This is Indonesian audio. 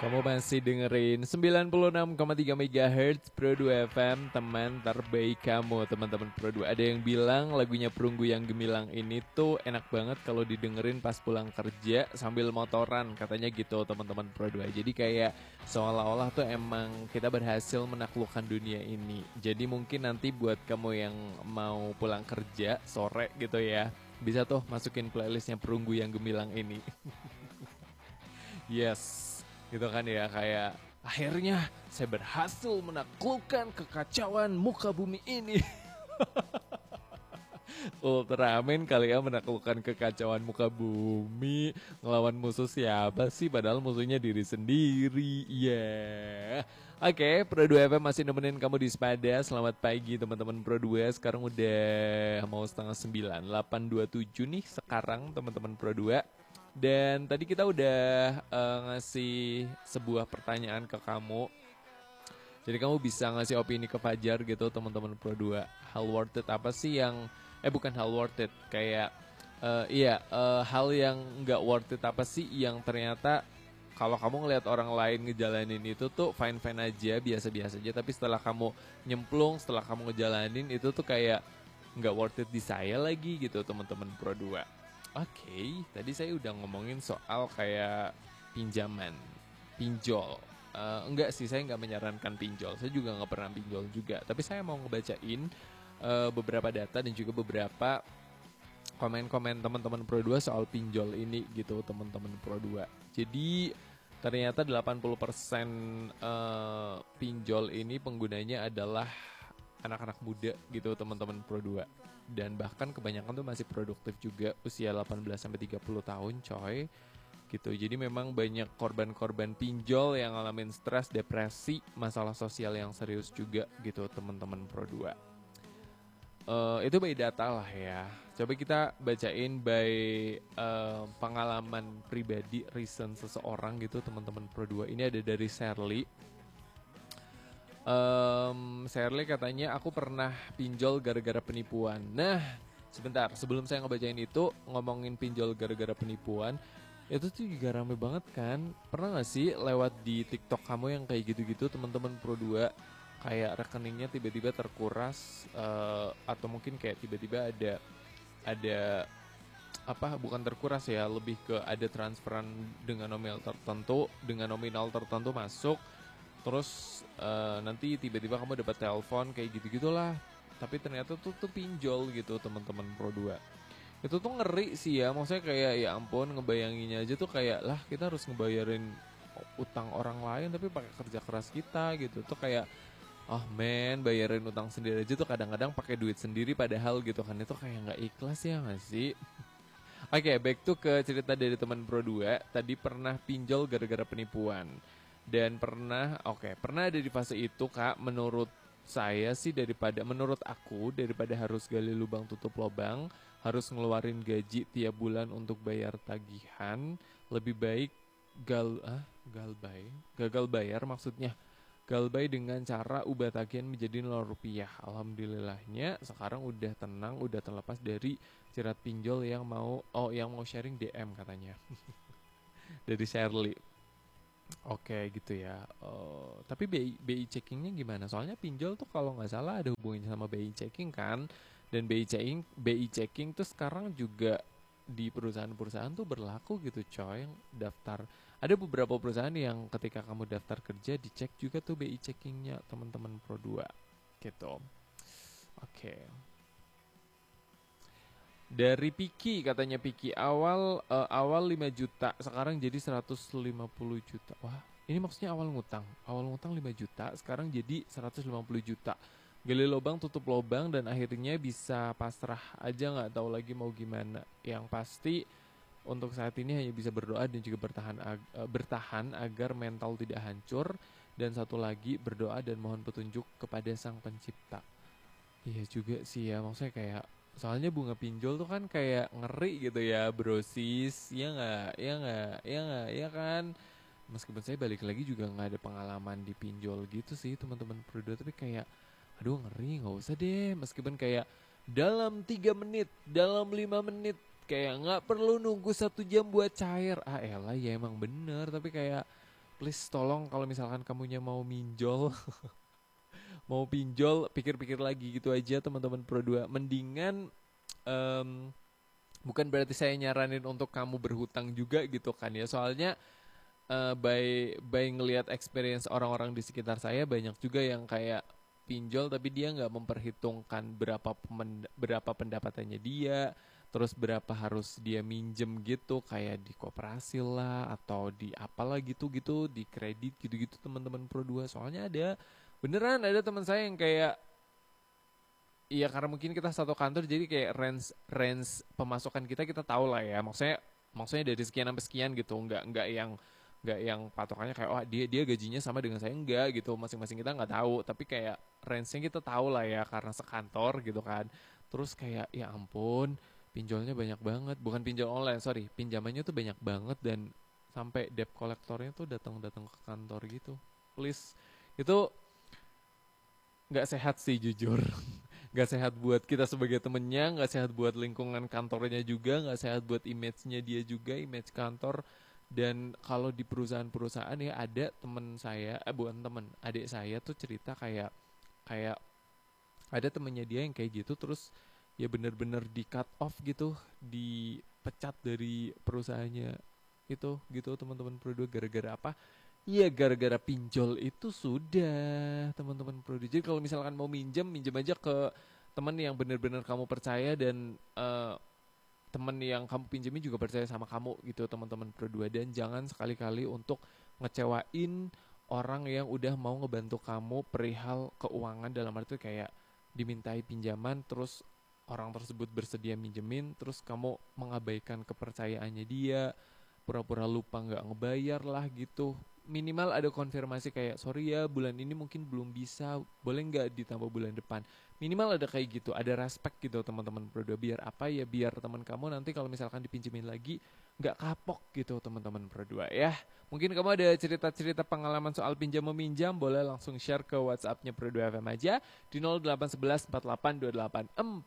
Kamu masih dengerin 96,3 MHz Pro 2 FM, teman terbaik kamu, teman-teman Pro 2. Ada yang bilang lagunya Perunggu yang Gemilang ini tuh enak banget kalau didengerin pas pulang kerja sambil motoran, katanya gitu teman-teman Pro 2. Jadi kayak seolah-olah tuh emang kita berhasil menaklukkan dunia ini. Jadi mungkin nanti buat kamu yang mau pulang kerja sore gitu ya, bisa tuh masukin playlistnya Perunggu yang Gemilang ini. Yes, gitu kan ya, kayak akhirnya saya berhasil menaklukkan kekacauan muka bumi ini. Ultraman kali ya menaklukkan kekacauan muka bumi. Ngelawan musuh siapa sih, padahal musuhnya diri sendiri. Yeah. Oke, Pro 2 FM masih nemenin kamu di Sepada. Selamat pagi teman-teman Pro 2. Sekarang udah mau setengah 9, 8.27 nih sekarang teman-teman Pro 2. Dan tadi kita udah ngasih sebuah pertanyaan ke kamu. Jadi kamu bisa ngasih opini ke Fajar gitu teman-teman Pro 2. Hal worth it apa sih yang bukan hal worth it, kayak hal yang nggak worth it apa sih yang ternyata kalau kamu ngelihat orang lain ngejalanin itu tuh fine-fine aja, biasa-biasa aja, tapi setelah kamu nyemplung, setelah kamu ngejalanin itu tuh kayak nggak worth it di saya lagi gitu teman-teman Pro 2. Oke, tadi saya udah ngomongin soal kayak pinjaman, pinjol. Enggak sih, saya nggak menyarankan pinjol. Saya juga nggak pernah pinjol juga. Tapi saya mau ngebacain beberapa data dan juga beberapa komen-komen teman-teman Pro 2 soal pinjol ini gitu teman-teman Pro 2. Jadi ternyata 80% pinjol ini penggunanya adalah anak-anak muda gitu teman-teman Pro 2. Dan bahkan kebanyakan tuh masih produktif juga, usia 18-30 tahun coy gitu. Jadi memang banyak korban-korban pinjol yang ngalamin stres, depresi, masalah sosial yang serius juga gitu teman-teman Pro 2. Itu by data lah ya. Coba kita bacain by pengalaman pribadi, recent seseorang gitu teman-teman Pro 2. Ini ada dari Shirley. Shirley katanya, aku pernah pinjol gara-gara penipuan. Nah, sebentar, sebelum saya ngebacain itu, ngomongin pinjol gara-gara penipuan, itu tuh juga rame banget kan. Pernah gak sih lewat di TikTok kamu yang kayak gitu-gitu teman-teman Pro 2, kayak rekeningnya tiba-tiba terkuras, atau mungkin kayak tiba-tiba ada apa, bukan terkuras ya, lebih ke ada transferan dengan nominal tertentu masuk, terus nanti tiba-tiba kamu dapat telepon kayak gitu-gitulah, tapi ternyata tuh pinjol gitu teman-teman Pro 2. Itu tuh ngeri sih ya, maksudnya kayak ya ampun, ngebayanginnya aja tuh kayak lah kita harus ngebayarin utang orang lain tapi pakai kerja keras kita gitu. Tuh kayak oh men, bayarin utang sendiri aja tuh kadang-kadang pakai duit sendiri padahal gitu kan, itu kayak nggak ikhlas ya nggak sih? Oke, back to ke cerita dari teman Pro 2. Tadi pernah pinjol gara-gara penipuan. Dan pernah ada di fase itu kak. Menurut saya sih, menurut aku daripada harus gali lubang tutup lubang, harus ngeluarin gaji tiap bulan untuk bayar tagihan, lebih baik gagal bayar maksudnya. Galbay dengan cara ubah tagihan menjadi Rp0. Alhamdulillahnya sekarang udah tenang, udah terlepas dari jerat pinjol yang mau sharing DM katanya. Dari Shirley. Oke gitu ya. Tapi BI checkingnya gimana? Soalnya pinjol tuh kalau nggak salah ada hubungannya sama BI checking kan. Dan BI checking tuh sekarang juga di perusahaan-perusahaan tuh berlaku gitu coy, yang daftar. Ada beberapa perusahaan yang ketika kamu daftar kerja dicek juga tuh BI checkingnya teman-teman Pro 2 gitu. Oke. Dari Piki, katanya Piki awal 5 juta, sekarang jadi 150 juta. Wah, ini maksudnya awal ngutang 5 juta, sekarang jadi 150 juta. Gali lubang tutup lubang dan akhirnya bisa pasrah aja, nggak tahu lagi mau gimana. Yang pasti untuk saat ini hanya bisa berdoa dan juga bertahan agar mental tidak hancur, dan satu lagi berdoa dan mohon petunjuk kepada Sang Pencipta. Iya juga sih ya, maksudnya kayak soalnya bunga pinjol tuh kan kayak ngeri gitu ya, brosis. Ya nggak, ya kan. Meskipun saya balik lagi juga nggak ada pengalaman di pinjol gitu sih teman-teman Prudo, tapi kayak aduh ngeri, nggak usah deh. Meskipun kayak dalam 3 menit, dalam 5 menit, kayak nggak perlu nunggu 1 jam buat cair. Ah elah ya emang bener, tapi kayak please tolong kalau misalkan kamunya mau minjol, mau pinjol, pikir-pikir lagi gitu aja teman-teman Pro 2. Mendingan em, bukan berarti saya nyaranin untuk kamu berhutang juga gitu kan ya. Soalnya by ngelihat experience orang-orang di sekitar saya banyak juga yang kayak pinjol tapi dia nggak memperhitungkan berapa pendapatannya dia, terus berapa harus dia minjem gitu kayak di koperasi lah atau di apalah gitu-gitu, di kredit gitu-gitu teman-teman Pro 2. Soalnya beneran ada teman saya yang kayak, iya karena mungkin kita satu kantor jadi kayak range range pemasukan kita tahu lah ya. Maksudnya maksudnya dari sekian sampai sekian gitu. Nggak yang patokannya kayak oh dia gajinya sama dengan saya, enggak gitu. Masing-masing kita nggak tahu, tapi kayak range-nya kita tahu lah ya karena sekantor gitu kan. Terus kayak ya ampun, pinjolnya banyak banget. Bukan pinjol online, sorry. Pinjamannya tuh banyak banget dan sampai debt kolektornya tuh datang-datang ke kantor gitu. Please. Itu nggak sehat sih jujur. Nggak sehat buat kita sebagai temennya, nggak sehat buat lingkungan kantornya juga, nggak sehat buat image-nya dia juga, image kantor. Dan kalau di perusahaan-perusahaan ya ada temen saya, bukan temen, adik saya tuh cerita kayak kayak ada temennya dia yang kayak gitu, terus ya bener-bener di cut off gitu, dipecat dari perusahaannya itu gitu teman-teman Pro 2 gara-gara apa? Iya gara-gara pinjol itu sudah teman-teman Pro 2. Jadi kalau misalkan mau minjem aja ke teman yang benar-benar kamu percaya dan teman yang kamu pinjemin juga percaya sama kamu gitu teman-teman Pro 2. Dan jangan sekali-kali untuk ngecewain orang yang udah mau ngebantu kamu perihal keuangan, dalam arti kayak dimintai pinjaman terus orang tersebut bersedia minjemin terus kamu mengabaikan kepercayaannya dia, pura-pura lupa nggak ngebayar lah gitu. Minimal ada konfirmasi kayak sorry ya bulan ini mungkin belum bisa, boleh nggak ditambah bulan depan. Minimal ada kayak gitu, ada respect gitu teman-teman Pro 2. Biar apa ya, biar teman kamu nanti kalau misalkan dipinjemin lagi nggak kapok gitu teman-teman Pro 2 ya. Mungkin kamu ada cerita-cerita pengalaman soal pinjam meminjam, boleh langsung share ke WhatsApp-nya Pro 2 FM aja di 0811 4828